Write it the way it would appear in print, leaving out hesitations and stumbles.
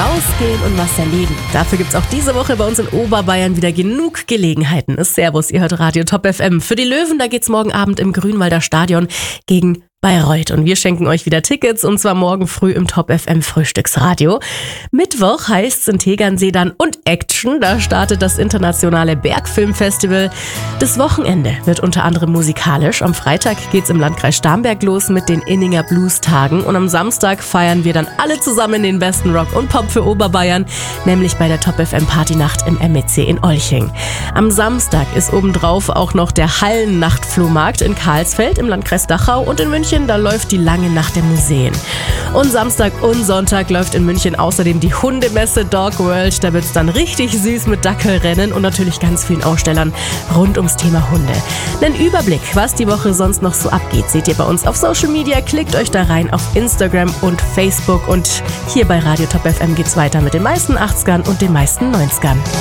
rausgehen und was erleben. Dafür gibt's auch diese Woche bei uns in Oberbayern wieder genug Gelegenheiten. Servus, ihr hört Radio Top FM. Für die Löwen, da geht's morgen Abend im Grünwalder Stadion gegen Bayreuth. Und wir schenken euch wieder Tickets, und zwar morgen früh im Top FM Frühstücksradio. Mittwoch heißt's in Tegernsee dann und Action. Da startet das internationale Bergfilmfestival. Das Wochenende wird unter anderem musikalisch. Am Freitag geht's im Landkreis Starnberg los mit den Inninger Blues-Tagen. Und am Samstag feiern wir dann alle zusammen den besten Rock und Pop für Oberbayern, nämlich bei der Top FM Partynacht im MEC in Olching. Am Samstag ist obendrauf auch noch der Hallennacht-Flohmarkt in Karlsfeld im Landkreis Dachau, und in München, da läuft die lange Nacht der Museen. Und Samstag und Sonntag läuft in München außerdem die Hundemesse Dog World. Da wird's dann richtig süß mit Dackelrennen und natürlich ganz vielen Ausstellern rund ums Thema Hunde. Einen Überblick, was die Woche sonst noch so abgeht, seht ihr bei uns auf Social Media. Klickt euch da rein auf Instagram und Facebook. Und hier bei Radio Top FM geht's weiter mit den meisten 80ern und den meisten 90ern.